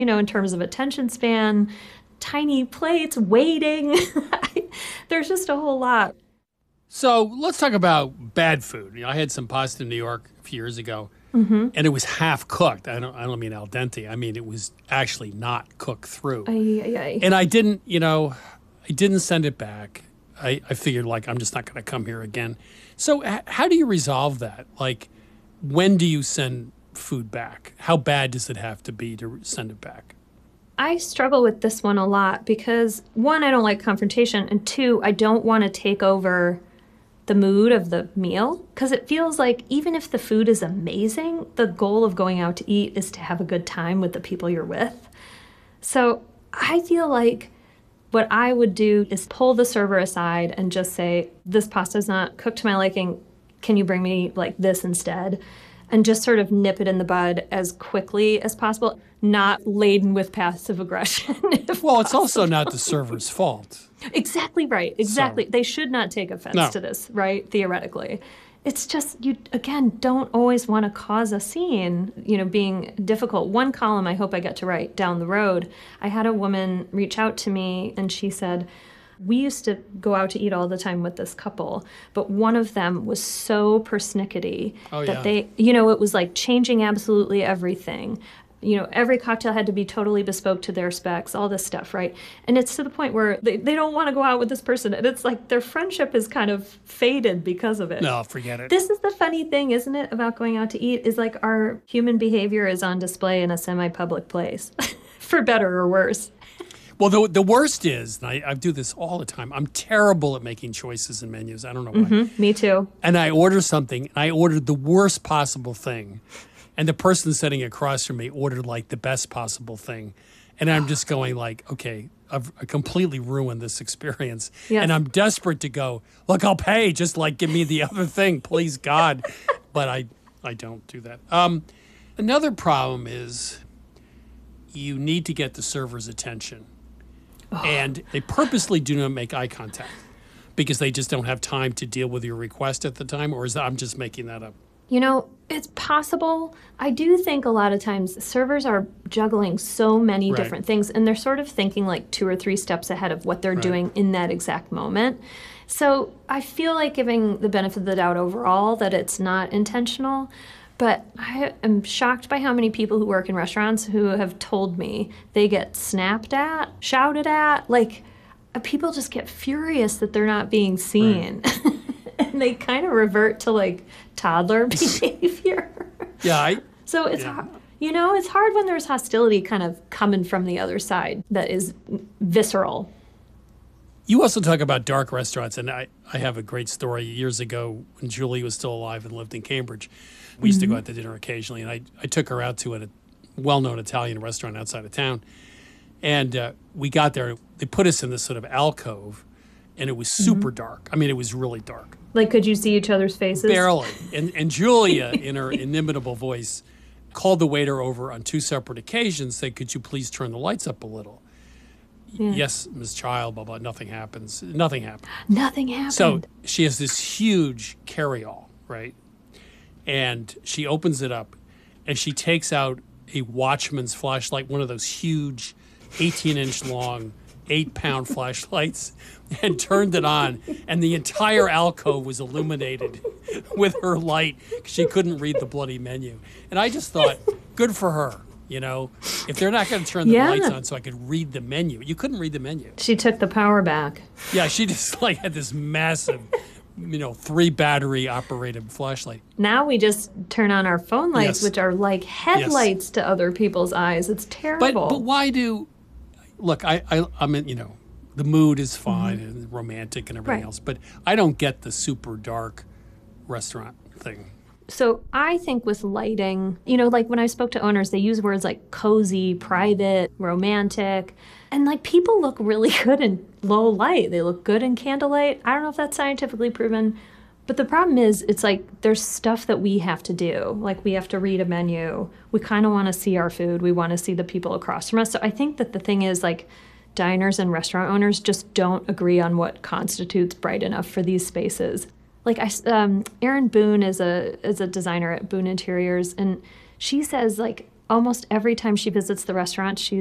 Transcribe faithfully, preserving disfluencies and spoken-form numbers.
you know, in terms of attention span, tiny plates, waiting. There's just a whole lot. So let's talk about bad food. You know, I had some pasta in New York a few years ago, Mm-hmm. and it was half cooked. I don't, I don't mean al dente. I mean it was actually not cooked through. Ay, ay, ay. And I didn't, you know, I didn't send it back. I, I figured like I'm just not going to come here again. So h- how do you resolve that? Like, when do you send food back? How bad does it have to be to send it back? I struggle with this one a lot because, one, I don't like confrontation, and two, I don't want to take over the mood of the meal, because it feels like even if the food is amazing, the goal of going out to eat is to have a good time with the people you're with. So I feel like what I would do is pull the server aside and just say, this pasta is not cooked to my liking. Can you bring me like this instead? And just sort of nip it in the bud as quickly as possible, not laden with passive aggression. Well, it's also not the server's fault. Exactly right. Exactly. So, they should not take offense no. to this, right? Theoretically. It's just, you, again, don't always want to cause a scene, you know, being difficult. One column I hope I get to write down the road, I had a woman reach out to me and she said, we used to go out to eat all the time with this couple, but one of them was so persnickety oh, that yeah. they, you know, it was like changing absolutely everything. You know, every cocktail had to be totally bespoke to their specs, all this stuff, right? And it's to the point where they, they don't want to go out with this person. And it's like their friendship is kind of faded because of it. No, forget it. This is the funny thing, isn't it, about going out to eat, is like our human behavior is on display in a semi-public place, for better or worse. Well, the, the worst is, and I, I do this all the time, I'm terrible at making choices in menus. I don't know why. Mm-hmm, me too. And I order something, and I ordered the worst possible thing. And the person sitting across from me ordered like the best possible thing. And I'm just going like, okay, I've I completely ruined this experience. Yes. And I'm desperate to go, look, I'll pay. Just like give me the other thing, please, God. But I, I don't do that. Um, another problem is you need to get the server's attention. Oh. And they purposely do not make eye contact because they just don't have time to deal with your request at the time. Or is that, I'm just making that up? You know, it's possible. I do think a lot of times servers are juggling so many right. different things, and they're sort of thinking like two or three steps ahead of what they're right. doing in that exact moment. So I feel like giving the benefit of the doubt overall that it's not intentional. But I am shocked by how many people who work in restaurants who have told me they get snapped at, shouted at. Like, people just get furious that they're not being seen. Right. And they kind of revert to like toddler behavior. Yeah. I, so it's, yeah. you know, it's hard when there's hostility kind of coming from the other side that is visceral. You also talk about dark restaurants, and I, I have a great story. Years ago, when Julie was still alive and lived in Cambridge, we used mm-hmm. to go out to dinner occasionally, and I, I took her out to a well-known Italian restaurant outside of town. And uh, we got there, they put us in this sort of alcove, and it was super mm-hmm. dark. I mean, it was really dark. Like, could you see each other's faces? Barely. And, and Julia, in her inimitable voice, called the waiter over on two separate occasions, said, could you please turn the lights up a little? Yeah. Yes, Miss Child, blah, blah, nothing happens. Nothing happened. Nothing happened. So she has this huge carry-all, right? And she opens it up, and she takes out a Watchman's flashlight, one of those huge eighteen-inch long, eight-pound flashlights, and turned it on, and the entire alcove was illuminated with her light because she couldn't read the bloody menu. And I just thought, good for her. You know, if they're not going to turn the yeah. lights on so I could read the menu. You couldn't read the menu. She took the power back. Yeah, she just like had this massive, you know, three battery operated flashlight. Now we just turn on our phone lights, yes. which are like headlights yes. to other people's eyes. It's terrible. But but why do, look, I, I, I mean, you know, the mood is fine mm-hmm. and romantic and everything right. else, but I don't get the super dark restaurant thing. So I think with lighting, you know, like when I spoke to owners, they use words like cozy, private, romantic, and like people look really good in low light. They look good in candlelight. I don't know if that's scientifically proven, but the problem is it's like there's stuff that we have to do. Like we have to read a menu. We kind of want to see our food. We want to see the people across from us. So I think that the thing is like diners and restaurant owners just don't agree on what constitutes bright enough for these spaces. Like I, um, Erin Boone is a is a designer at Boone Interiors, and she says like almost every time she visits the restaurant, she's